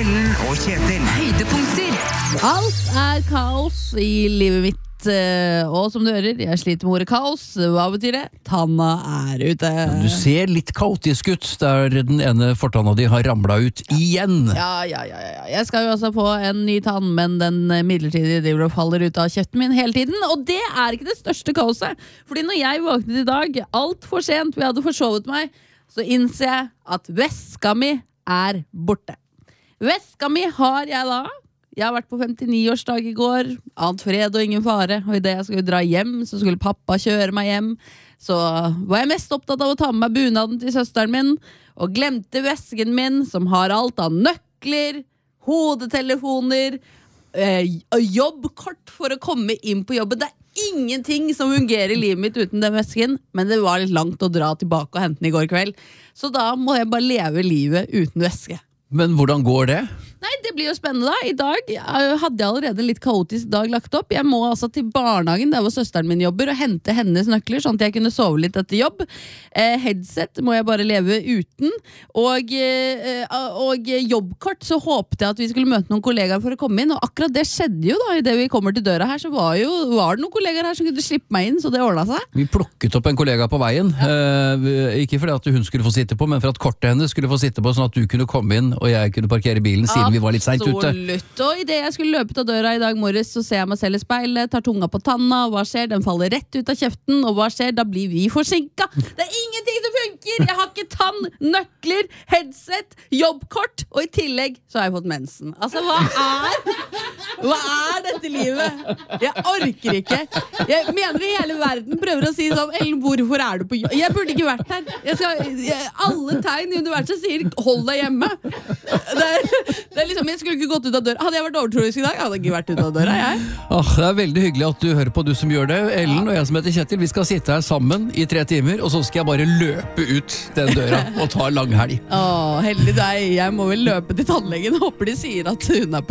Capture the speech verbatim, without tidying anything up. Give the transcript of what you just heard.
Ellen og Kjetil. Høydepunkter. Alt er kaos i livet mitt, eh, og som du hører, jeg sliter med ordet kaos. Hva betyr det? Tanna er ute. Du ser litt kaotisk ut der den ene fortanna di har ramlet ut igjen. Ja, ja, ja, ja. Jeg skal jo også få en ny tann, men den midlertidige driver og faller ut av kjeften min hele tiden. Og det er ikke det største kaoset. Fordi når jeg våknet i dag, alt for sent, vi hadde forsovet meg, så innser jeg at veska mi er borte. Veska mi har jeg da. Jeg har vært på femtini-årsdag i går. Ant fred og ingen fare. Og i det jeg skulle dra hjem, så skulle pappa kjøre meg hjem. Så var jeg mest opptatt av å ta med meg bunaden til søsteren min, og glemte vesken min, som har alt av nøkler, hodetelefoner, eh, jobbkort for å komme inn på jobben. Det er ingenting som fungerer i livet mitt uten den vesken, men det var litt langt å dra tilbake og hente den i går kveld. Så da må jeg bare leve livet uten veske. Men hvordan går det? Nei, det blir jo spennende da. I dag uh, hadde jeg allerede en litt kaotisk dag lagt opp. Jeg må altså til barnehagen, der hvor søsteren min jobber, og hente hennes nøkler, sånn at jeg kunne sove litt etter jobb. Eh, headset må jeg bare leve uten. Og, eh, og jobbkort, så håpte jeg at vi skulle møte noen kollegaer for å komme inn, og akkurat det skjedde jo da. I det vi kommer til døra her, så var, jo, var det noen kollegaer her som kunne slippe meg inn, så det ordnet seg. Vi plukket opp en kollega på veien, ja. eh, ikke fordi at hun skulle få sitte på, men for at kortet hennes skulle få sitte på, sånn at du kunne komme inn, og jeg kunne parkere bilen, siden vi var litt sent ute. Absolutt, og i det jeg skulle løpe ut av døra i dag morges, så ser jeg meg selv i speilet, tar tunga på tanna, og hva skjer? Den faller rett ut av kjeften, og hva skjer? Da blir vi forsinket. Det er ingenting som funker! Jeg har ikke tann, nøkler, headset, jobbkort, og i tillegg så har jeg fått mensen. Altså, hva er, hva er dette livet? Jeg orker ikke. Jeg mener i hele verden prøver å si sånn, Ellen, hvorfor er du på jobb? Jeg burde ikke vært her. Jeg skal, jeg, alle tegn i universet sier, hold deg hjemme. Det er, det er liksom, jeg skulle ikke gått ut av døra. Hadde jeg vært overtroisk i dag, hadde jeg ikke vært ut av døra, jeg. Åh, det er veldig hyggelig at du hører på, du som gjør det. Ellen og jeg som heter Kjetil, vi skal sitte her sammen i tre timer, og så skal jeg bare løpe ut den døra og ta langhelg. Åh, heldig deg. Jeg må vel løpe til tannlegen. Håper de sier at hun er på